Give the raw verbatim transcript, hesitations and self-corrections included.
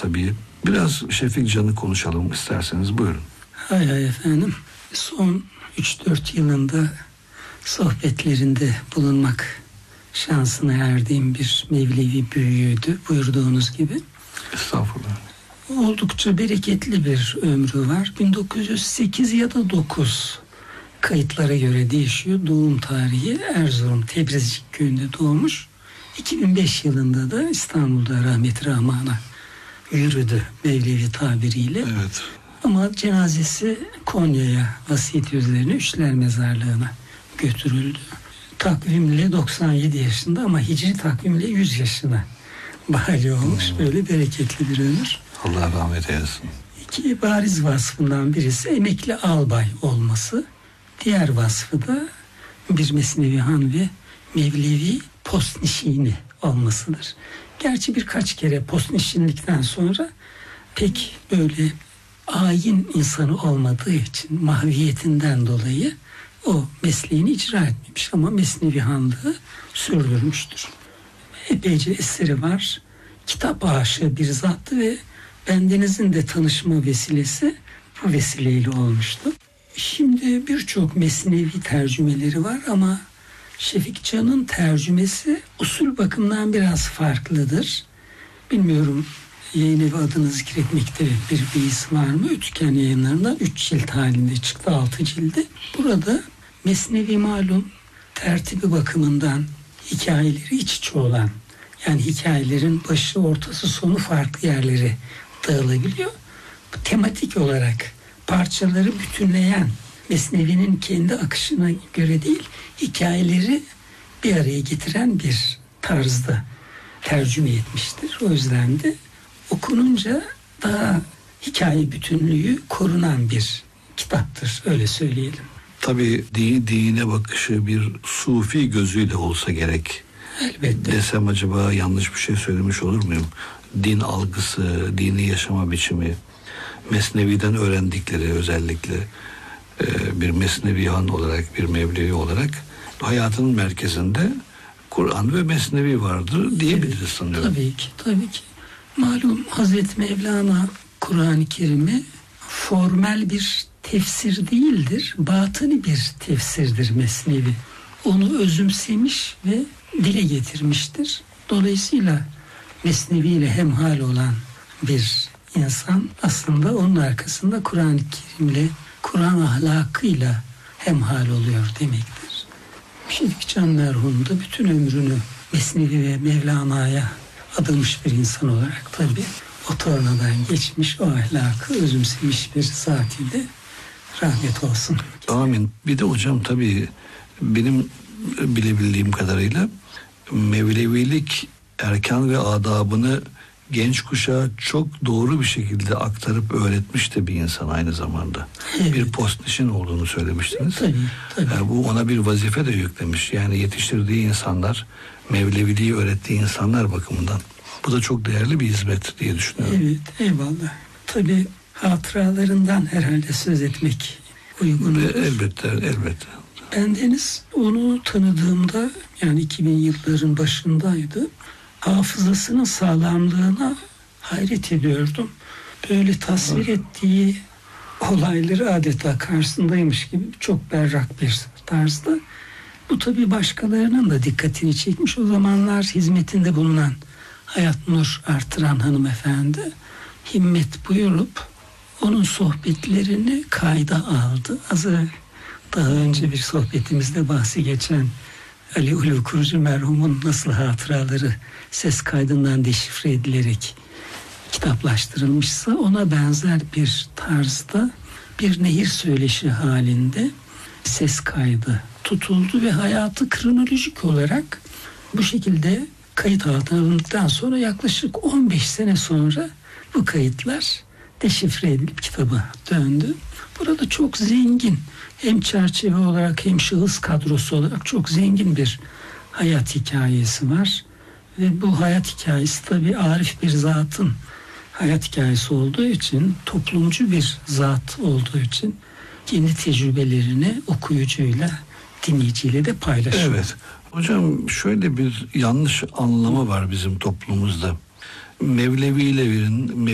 tabii. Biraz Şefik Can'ı konuşalım isterseniz, buyurun. Hay hay efendim. Son üç dört yılında sohbetlerinde bulunmak şansına erdiğim bir Mevlevi büyüğüydü, buyurduğunuz gibi. Estağfurullah. Oldukça bereketli bir ömrü var. bin dokuz yüz sekiz ya da dokuz kayıtlara göre değişiyor. Doğum tarihi Erzurum Tebrizcik köyünde doğmuş. iki bin beş yılında da İstanbul'da rahmet-i rahmana yürüdü Mevlevi tabiriyle. Evet. Ama cenazesi Konya'ya, vasiyeti üzerine Üçler Mezarlığı'na götürüldü. Takvimle doksan yedi yaşında ama hicri takvimle yüz yaşına bali olmuş. Hmm. Böyle bereketli bir ömür. Allah rahmet eylesin. İki bariz vasfından birisi emekli albay olması. Diğer vasfı da bir Mesnevi Han ve Mevlevi postnişini olmasıdır. Gerçi birkaç kere postnişinlikten sonra pek böyle ayin insanı olmadığı için mahviyetinden dolayı o mesleğini icra etmemiş ama Mesnevi Hanlığı sürdürmüştür. Epeyce eseri var. Kitap aşığı bir zattı ve bendenizin de tanışma vesilesi bu vesileyle olmuştu. Şimdi birçok mesnevi tercümeleri var ama Şefik Can'ın tercümesi usul bakımından biraz farklıdır. Bilmiyorum, yayın evi adını zikretmekte bir beis var mı? Ütüken Yayınlarından üç cilt halinde çıktı, altı cildi. Burada mesnevi malum tertibi bakımından hikayeleri iç içe olan, yani hikayelerin başı, ortası, sonu farklı yerlere dağılabiliyor. Tematik olarak parçaları bütünleyen, Mesnevi'nin kendi akışına göre değil, hikayeleri bir araya getiren bir tarzda tercüme etmiştir. O yüzden de okununca daha hikaye bütünlüğü korunan bir kitaptır, öyle söyleyelim. Tabii din, dine bakışı bir sufi gözüyle olsa gerek. Elbette. Desem acaba yanlış bir şey söylemiş olur muyum? Din algısı, dini yaşama biçimi, Mesnevi'den öğrendikleri özellikle e, bir Mesnevi Han olarak, bir Mevlevi olarak hayatının merkezinde Kur'an ve Mesnevi vardır diyebiliriz evet, sanıyorum. Tabii ki, tabii ki. Malum Hazreti Mevlana Kur'an-ı Kerim'i formel bir tefsir değildir, batıni bir tefsirdir Mesnevi. Onu özümsemiş ve dile getirmiştir. Dolayısıyla Mesnevi ile hemhal olan bir insan aslında onun arkasında Kur'an-ı Kerim'le, Kur'an ahlakıyla hemhal oluyor demektir. Şefik Can merhum da bütün ömrünü Mesnevi ve Mevlana'ya adamış bir insan olarak tabii o tornadan geçmiş, o ahlakı özümsemiş bir zatiydi. Rahmet olsun. Amin. Bir de hocam tabii benim bilebildiğim kadarıyla Mevlevilik erkan ve adabını genç kuşağa çok doğru bir şekilde aktarıp öğretmiş de bir insan aynı zamanda. Evet. Bir postnişin olduğunu söylemiştiniz. Tabii, tabii. Yani bu ona bir vazife de yüklemiş. Yani yetiştirdiği insanlar, Mevleviliği öğrettiği insanlar bakımından. Bu da çok değerli bir hizmet diye düşünüyorum. Evet, eyvallah. Tabii hatıralarından herhalde söz etmek uygun olur. Elbette, elbette. Bendeniz onu tanıdığımda, yani iki bin yılların başındaydı. Hafızasının sağlamlığına hayret ediyordum. Böyle tasvir ettiği olayları adeta karşısındaymış gibi çok berrak bir tarzda. Bu tabii başkalarının da dikkatini çekmiş. O zamanlar hizmetinde bulunan Hayat Nur Artıran hanımefendi himmet buyurup onun sohbetlerini kayda aldı. Az daha önce bir sohbetimizde bahsi geçen Ali Ulu Kurucu merhumun nasıl hatıraları ses kaydından deşifre edilerek kitaplaştırılmışsa ona benzer bir tarzda bir nehir söyleşi halinde ses kaydı tutuldu ve hayatı kronolojik olarak bu şekilde kayıt altına alındıktan sonra yaklaşık on beş sene sonra bu kayıtlar deşifre edilip kitaba döndü. Burada çok zengin, hem çerçeve olarak hem şahıs kadrosu olarak çok zengin bir hayat hikayesi var. Ve bu hayat hikayesi tabii arif bir zatın hayat hikayesi olduğu için, toplumcu bir zat olduğu için kendi tecrübelerini okuyucuyla, dinleyiciyle de paylaşıyor. Evet. Hocam şöyle bir yanlış anlama var bizim toplumumuzda. Mevlevilerin